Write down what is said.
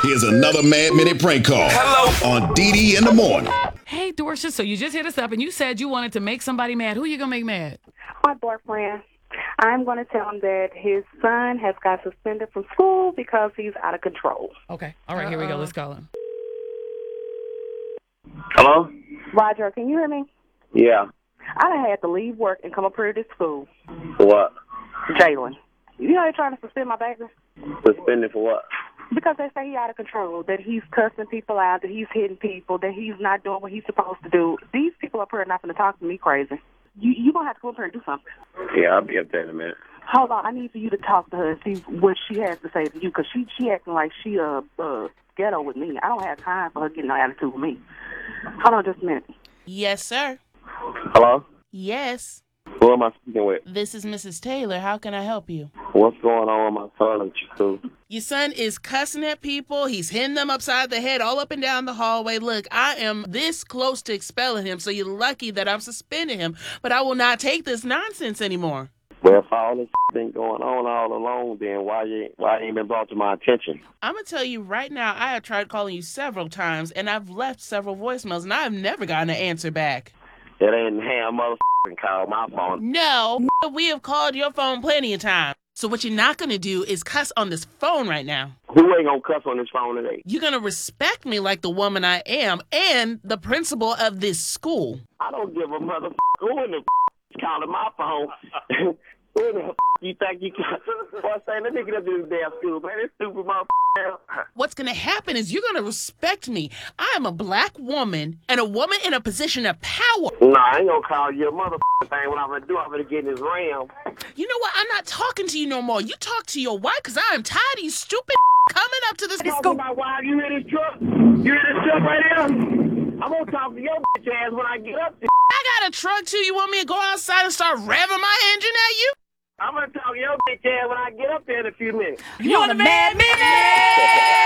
Here's another Mad Minute prank call. Hello. On DD in the morning. Hey, Dorcia, so you just hit us up and you said you wanted to make somebody mad. Who you going to make mad? My boyfriend. I'm going to tell him that his son has got suspended from school because he's out of control. Okay. All right, here we go. Let's call him. Hello? Roger, can you hear me? Yeah. I done had to leave work and come up here to school. What? Jalen. You know they're trying to suspend my baby? Suspended for what? Because they say he's out of control, that he's cussing people out, that he's hitting people, that he's not doing what he's supposed to do. These people up here are not going to talk to me crazy. You're going to have to go up here and do something. Yeah, I'll be up there in a minute. Hold on, I need for you to talk to her and see what she has to say to you, because she acting like she ghetto with me. I don't have time for her getting no attitude with me. Hold on just a minute. Yes, sir. Hello? Yes. Who am I speaking with? This is Mrs. Taylor. How can I help you? What's going on with my son at your school? Your son is cussing at people. He's hitting them upside the head all up and down the hallway. Look, I am this close to expelling him, so you're lucky that I'm suspending him. But I will not take this nonsense anymore. Well, if all this been going on all along, then why ain't been brought to my attention? I'm going to tell you right now, I have tried calling you several times, and I've left several voicemails, and I've never gotten an answer back. It ain't ham motherfucking call my phone. No, we have called your phone plenty of times. So what you're not going to do is cuss on this phone right now. Who ain't gonna cuss on this phone today? You're going to respect me like the woman I am and the principal of this school. I don't give a motherfucker who in the calling my phone. Who in the you think you can? Boy, saying let me get up to this damn school, man. This stupid motherfucker. What's going to happen is you're going to respect me. I am a black woman and a woman in a position of power. Nah, I ain't gonna call you a motherfucker thing. What I'm gonna do, I'm gonna get in this ram. You know what? I'm not talking to you no more. You talk to your wife because I am tired of you stupid coming up to this Talking school. about why you hear this truck? You hear this truck right here? I'm gonna talk to your bitch ass when I get up there. I got a truck too. You want me to go outside and start revving my engine at you? I'm gonna talk to your bitch ass when I get up there in a few minutes. You want a Mad Minute?